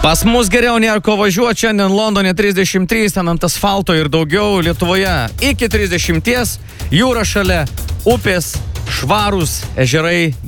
Pas mus geriau nėra ko važiuoti, šiandien Londone 33, ten ant asfalto ir daugiau, Lietuvoje iki 30, jūra šalia, upės, švarūs ežerai,